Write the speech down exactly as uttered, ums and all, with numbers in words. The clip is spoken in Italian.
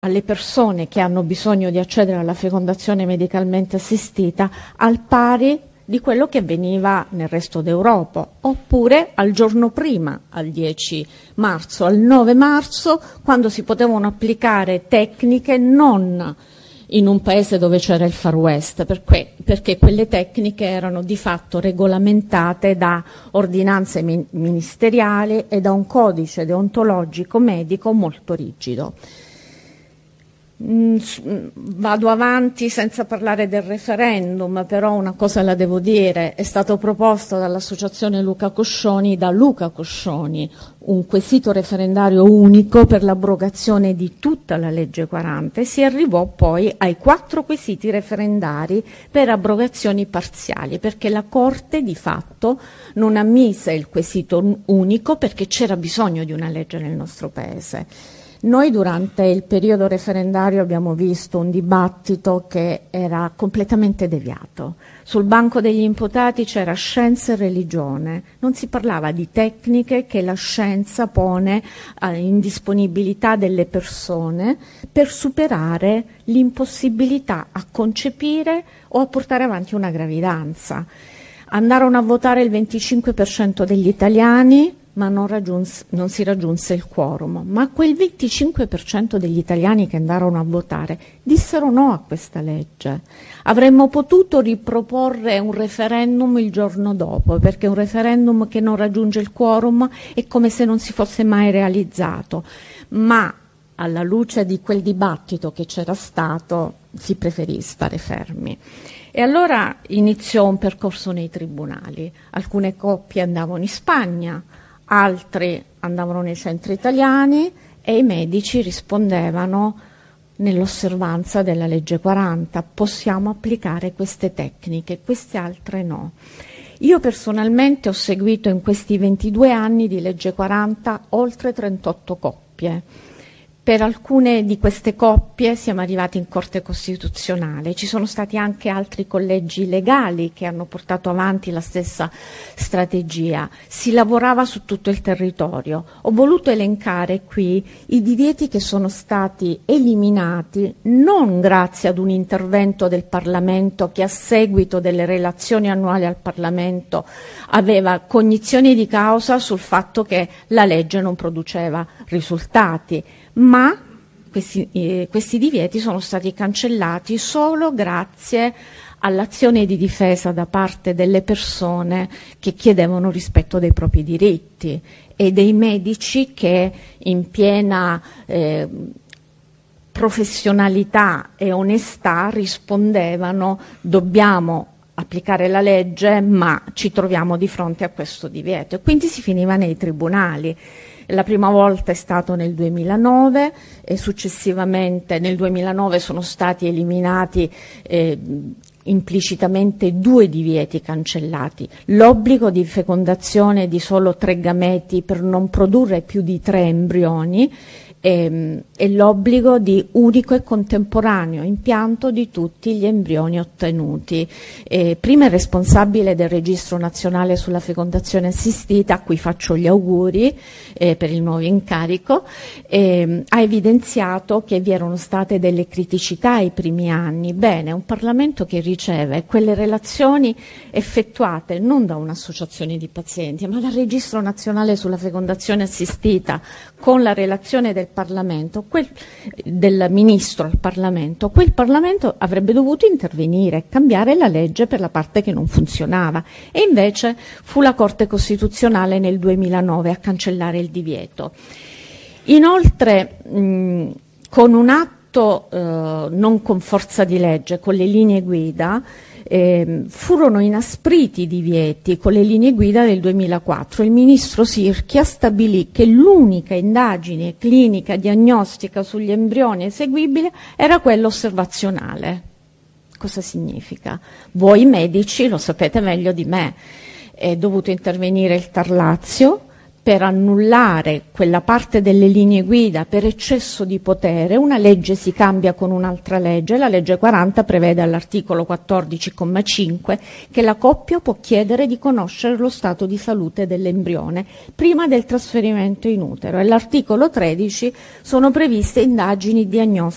alle persone che hanno bisogno di accedere alla fecondazione medicalmente assistita al pari di quello che avveniva nel resto d'Europa, oppure al giorno prima, al dieci marzo, al nove marzo, quando si potevano applicare tecniche non in un paese dove c'era il Far West, perché, perché quelle tecniche erano di fatto regolamentate da ordinanze min- ministeriali e da un codice deontologico medico molto rigido. Mm, vado avanti senza parlare del referendum, però una cosa la devo dire: è stato proposto dall'associazione Luca Coscioni, da Luca Coscioni, un quesito referendario unico per l'abrogazione di tutta la legge quaranta, e si arrivò poi ai quattro quesiti referendari per abrogazioni parziali, perché la Corte di fatto non ammise il quesito unico perché c'era bisogno di una legge nel nostro Paese. Noi durante il periodo referendario abbiamo visto un dibattito che era completamente deviato. Sul banco degli imputati c'era scienza e religione, non si parlava di tecniche che la scienza pone in disponibilità delle persone per superare l'impossibilità a concepire o a portare avanti una gravidanza. Andarono a votare il venticinque per cento degli italiani, ma non, raggiunse, non si raggiunse il quorum. Ma quel venticinque per cento degli italiani che andarono a votare dissero no a questa legge. Avremmo potuto riproporre un referendum il giorno dopo, perché un referendum che non raggiunge il quorum è come se non si fosse mai realizzato. Ma alla luce di quel dibattito che c'era stato, si preferì stare fermi. E allora iniziò un percorso nei tribunali. Alcune coppie andavano in Spagna, altri andavano nei centri italiani e i medici rispondevano nell'osservanza della legge quaranta: possiamo applicare queste tecniche, queste altre no. Io personalmente ho seguito in questi ventidue anni di legge quaranta oltre trentotto coppie. Per alcune di queste coppie siamo arrivati in Corte Costituzionale, ci sono stati anche altri collegi legali che hanno portato avanti la stessa strategia, si lavorava su tutto il territorio. Ho voluto elencare qui i divieti che sono stati eliminati non grazie ad un intervento del Parlamento che a seguito delle relazioni annuali al Parlamento aveva cognizione di causa sul fatto che la legge non produceva risultati, ma questi, eh, questi divieti sono stati cancellati solo grazie all'azione di difesa da parte delle persone che chiedevano rispetto dei propri diritti e dei medici che in piena eh, professionalità e onestà rispondevano: dobbiamo applicare la legge, ma ci troviamo di fronte a questo divieto. E quindi si finiva nei tribunali. La prima volta è stato nel duemilanove e successivamente nel duemilanove sono stati eliminati eh, implicitamente due divieti cancellati: l'obbligo di fecondazione di solo tre gameti per non produrre più di tre embrioni e, e l'obbligo di unico e contemporaneo impianto di tutti gli embrioni ottenuti. E prima il responsabile del Registro Nazionale sulla Fecondazione Assistita, a cui faccio gli auguri eh, per il nuovo incarico, eh, ha evidenziato che vi erano state delle criticità ai primi anni. Bene, un Parlamento che riceve quelle relazioni effettuate non da un'associazione di pazienti, ma dal Registro Nazionale sulla Fecondazione Assistita, con la relazione del Parlamento, quel, del Ministro al Parlamento, quel Parlamento avrebbe dovuto intervenire, cambiare la legge per la parte che non funzionava, e invece fu la Corte Costituzionale nel duemilanove a cancellare il divieto. Inoltre, mh, con un atto eh, non con forza di legge, con le linee guida, Eh, furono inaspriti i divieti con le linee guida del duemilaquattro. Il ministro Sirchia stabilì che l'unica indagine clinica diagnostica sugli embrioni eseguibile era quella osservazionale. Cosa significa? Voi medici lo sapete meglio di me. È dovuto intervenire il Tar Lazio per annullare quella parte delle linee guida per eccesso di potere. Una legge si cambia con un'altra legge. La legge quaranta prevede all'articolo quattordici comma cinque che la coppia può chiedere di conoscere lo stato di salute dell'embrione prima del trasferimento in utero, e all'articolo tredici sono previste indagini diagnostiche